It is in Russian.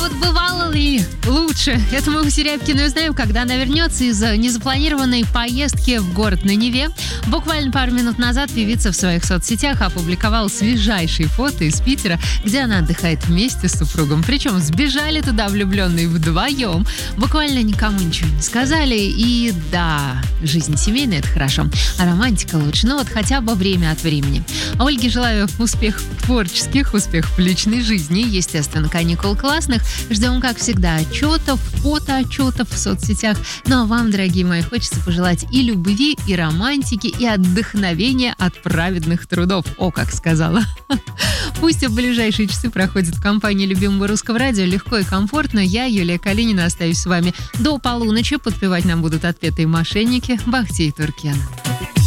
вот бывало ли лучше? Это мы у Серябкиной узнаем, когда она вернется из незапланированной поездки в город на Неве. Буквально пару минут назад певица в своих соцсетях опубликовала свежайшие фото из Питера, где она отдыхает вместе с супругом. Причем сбежали туда влюбленные вдвоем. Буквально никому ничего не сказали. И да, жизнь семейная — это хорошо, а романтика лучше. Ну вот хотя бы время от времени. А Ольге желаю успехов творческих, успехов в личной жизни. Естественно, каникул классных. Ждем, как всегда, отчетов, фотоотчетов в соцсетях. Ну а вам, дорогие мои, хочется пожелать и любви, и романтики, и отдохновения от праведных трудов. О, как сказала. Пусть в ближайшие часы проходят в компании любимого русского радио легко и комфортно. Я, Юлия Калинина, остаюсь с вами до полуночи. Подпевать нам будут отпетые мошенники Бахти и Туркена.